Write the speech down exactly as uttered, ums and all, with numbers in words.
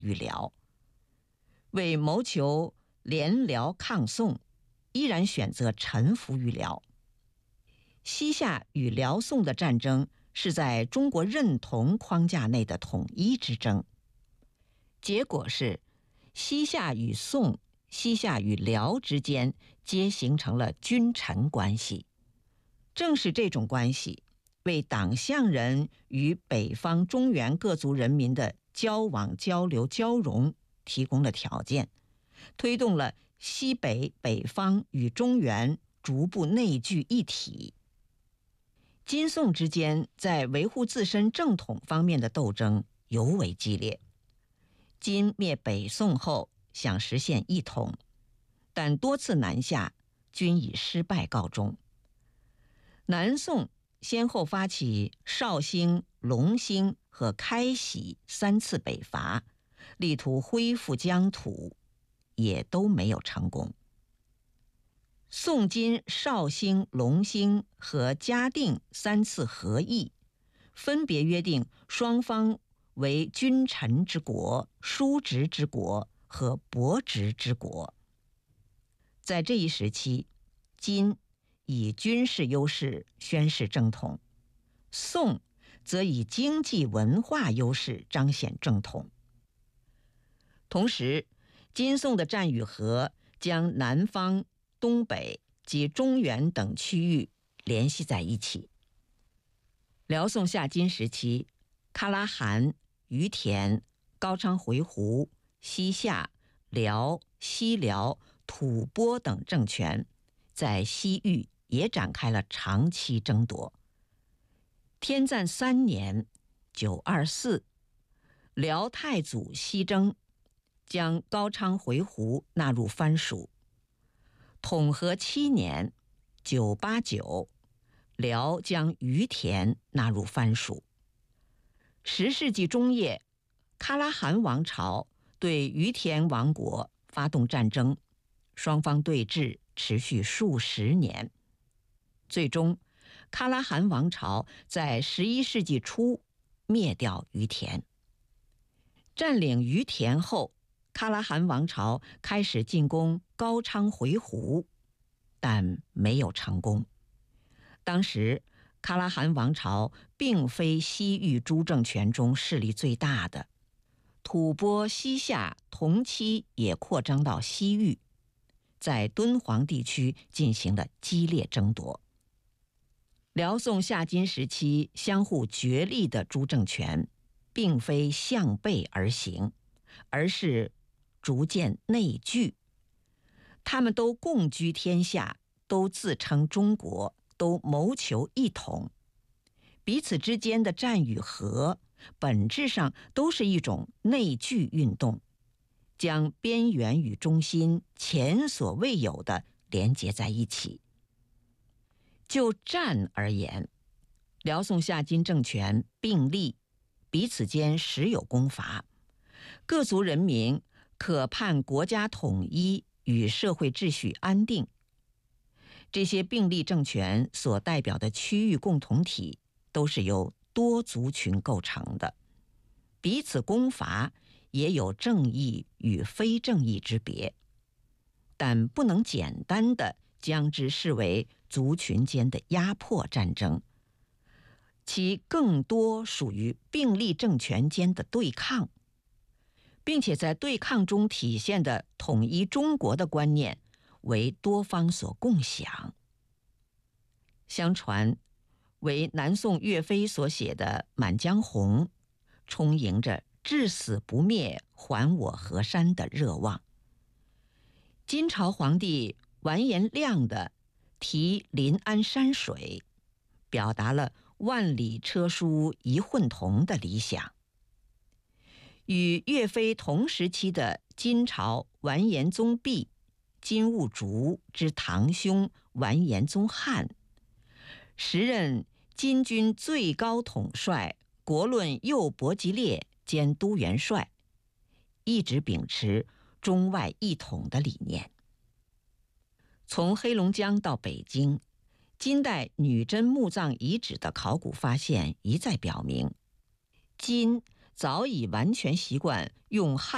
与辽。为谋求联辽抗宋，依然选择臣服于辽。西夏与辽宋的战争是在中国认同框架内的统一之争，结果是西夏与宋、西夏与辽之间皆形成了君臣关系。正是这种关系，为党项人与北方中原各族人民的交往、交流、交融提供了条件，推动了西北、北方与中原逐步内聚一体。金宋之间在维护自身正统方面的斗争尤为激烈。金灭北宋后想实现一统，但多次南下均以失败告终。南宋先后发起绍兴、隆兴和开禧三次北伐，力图恢复疆土，也都没有成功。宋金绍兴、隆兴和嘉定三次和议，分别约定双方为君臣之国、叔侄之国和伯侄之国。在这一时期，金以军事优势宣示正统，宋则以经济文化优势彰显正统。同时，金宋的战与和将南方、东北及中原等区域联系在一起。辽宋夏金时期，喀拉汗、于田、高昌回鹘、西夏、辽、西辽、吐蕃等政权在西域也展开了长期争夺。天赞三年（九二四），辽太祖西征，将高昌回鹘纳入藩属。统和七年（九八九），辽将于田纳入藩属。十世纪中叶，喀拉汗王朝对于田王国发动战争，双方对峙持续数十年。最终，喀拉汗王朝在十一世纪初灭掉于田。占领于田后，喀拉汗王朝开始进攻高昌回鹘，但没有成功。当时喀拉汗王朝并非西域诸政权中势力最大的，吐蕃、西夏同期也扩张到西域，在敦煌地区进行了激烈争夺。辽宋夏金时期相互角力的诸政权，并非向背而行，而是逐渐内聚。他们都共居天下，都自称中国，都谋求一统。彼此之间的战与和，本质上都是一种内聚运动，将边缘与中心前所未有的连结在一起。就战而言，辽宋夏金政权并立，彼此间时有攻伐，各族人民可盼国家统一与社会秩序安定。这些并立政权所代表的区域共同体都是由多族群构成的，彼此攻伐也有正义与非正义之别，但不能简单地将之视为族群间的压迫战争，其更多属于并立政权间的对抗，并且在对抗中体现的统一中国的观念为多方所共享。相传，为南宋岳飞所写的《满江红》，充盈着至死不灭，还我河山的热望。金朝皇帝完颜亮的题临安山水，表达了万里车书一混同的理想。与岳飞同时期的金朝完颜宗弼、金兀术之堂兄完颜宗翰，时任金军最高统帅、国论右伯吉列兼都元帅，一直秉持中外一统的理念。从黑龙江到北京，金代女真墓葬遗址的考古发现一再表明，金早已完全习惯用汉